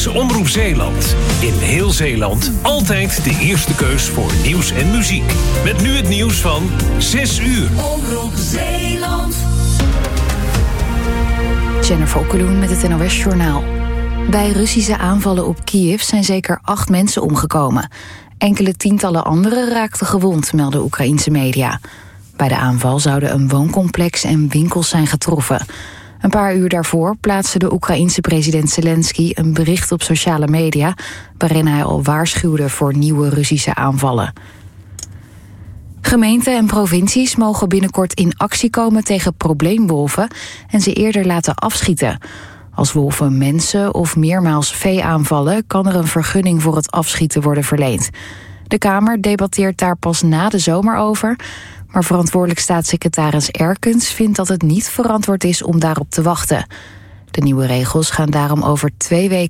Omroep Zeeland. In heel Zeeland altijd de eerste keus voor nieuws en muziek. Met nu het nieuws van 6 uur. Omroep Zeeland. Jennifer Okkeloen met het NOS-journaal. Bij Russische aanvallen op Kiev zijn zeker 8 mensen omgekomen. Enkele tientallen anderen raakten gewond, melden Oekraïense media. Bij de aanval zouden een wooncomplex en winkels zijn getroffen. Een paar uur daarvoor plaatste de Oekraïense president Zelensky een bericht op sociale media waarin hij al waarschuwde voor nieuwe Russische aanvallen. Gemeenten en provincies mogen binnenkort in actie komen tegen probleemwolven en ze eerder laten afschieten. Als wolven mensen of meermaals vee aanvallen, kan er een vergunning voor het afschieten worden verleend. De Kamer debatteert daar pas na de zomer over, maar verantwoordelijk staatssecretaris Erkens vindt dat het niet verantwoord is om daarop te wachten. De nieuwe regels gaan daarom over 2 weken